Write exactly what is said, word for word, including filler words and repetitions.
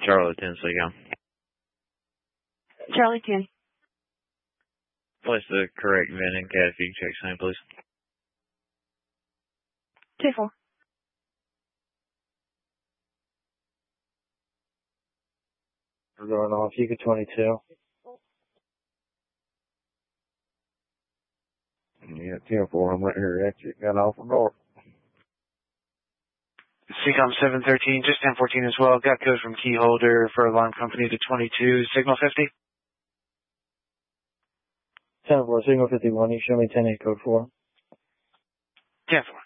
Charlie ten, Seagull. Charlie ten. Place the correct V I N and C A D if you can check same, please. two four. We're going off Yuka twenty-two. Yeah, ten four, I'm right here at you. Got off the door. Seacom seven thirteen, just ten fourteen as well. Got code from key holder for alarm company to twenty-two, signal fifty. ten four, signal fifty-one. You show me ten eight, code four. ten four.